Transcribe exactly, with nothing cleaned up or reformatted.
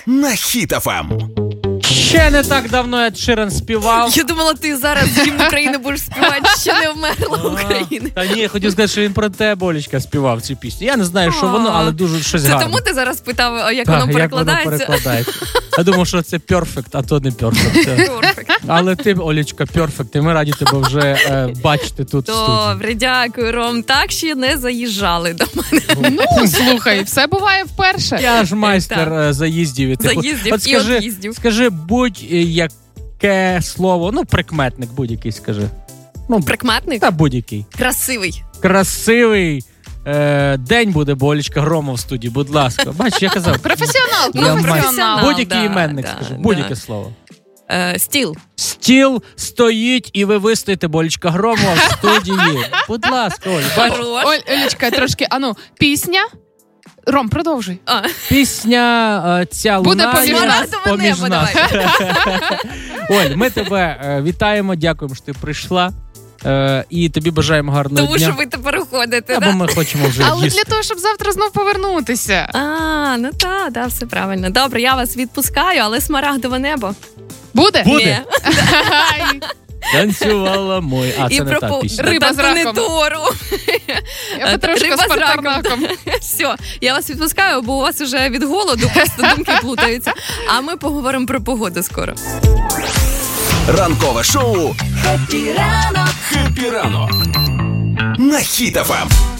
на Хіт еф ем. Ще не так давно Ед Ширан співав. Я думала, ти зараз гімн України будеш співати, ще не вмерла Україна. Та ні, я хотів сказати, що він про те, Болечка, співав цю пісню. Я не знаю, що воно, але дуже щось Це гарне. тому ти зараз питав, як Так, воно перекладається? Як воно перекладається. Я думав, що це перфект, а то не перфект. Але ти, Олечка, перфект, і ми раді тебе вже е, бачити тут в студії. Добре, дякую, Ром. Так ще не заїжджали до мене. Ну, слухай, все буває вперше. Я ж майстер е, заїздів. І типу, Заїздів от і скажи, од'їздів. скажи будь-яке слово, ну, прикметник будь-який скажи. Ну, Прикметник? Та будь-який. Красивий. Красивий. Е, день буде, Болечка, Грома в студії, будь ласка. Бач, я казав. Професіонал, Я професіонал. Будь-який да, іменник, да, скажи, да. будь-яке слово. Е, стіл. Стіл стоїть, і ви вистоїте, Болечка Громова в студії. Будь ласка, Оль, бач, Хорош. Оль, Олечка, трошки, ану, пісня. Ром, продовжуй. А, пісня е, ця Буде лунає поміж нас. поміж Небо, нас. давай. Оль, ми тебе е, вітаємо, дякуємо, що ти прийшла. Е, і тобі бажаємо гарного Тому дня. що ви тепер уходите, Або да? ми хочемо вже Але їсти. для того, щоб завтра знов повернутися. А, ну так, да, все правильно. Добре, я вас відпускаю, але смарагдове небо. Буде? Буде. Ні. Ай, Танцювала мой. А, це не та пропо- пісня. Риба Та з то не раком. Тору. Я потрошку Риба з з раком. патернаком. Все, я вас відпускаю, бо у вас вже від голоду просто думки плутаються. А ми поговоримо про погоду скоро. Ранкове шоу Хеппі ранок. «Хеппі ранок» на Хіт еф ем.